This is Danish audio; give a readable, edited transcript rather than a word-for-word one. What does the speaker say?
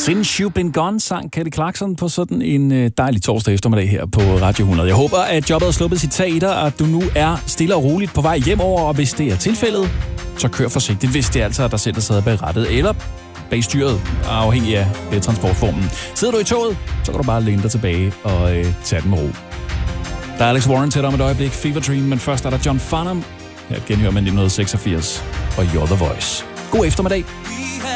Since You've Been Gone, sang Kelly Clarkson på sådan en dejlig torsdag eftermiddag her på Radio 100. Jeg håber, at jobbet har sluppet sit tag i dig, og at du nu er stille og roligt på vej hjemover, og hvis det er tilfældet, så kør forsigtigt, hvis det er altså dig selv, der sidder bag rattet, eller bag styret, afhængig af transportformen. Sidder du i toget, så kan du bare læne dig tilbage og tage den med ro. Der er Alex Warren til dig om et øjeblik, Fever Dream, men først er der John Farnham. Her genhører man 1986, og You're the Voice. God eftermiddag.